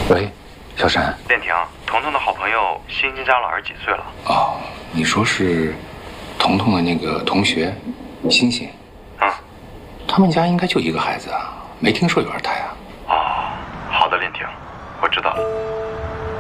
喂，小沈。 练婷，彤彤的好朋友新家老儿几岁了？ 哦，你说是彤彤的那个同学，星星。 啊， 他们家应该就一个孩子啊，没听说有二胎啊。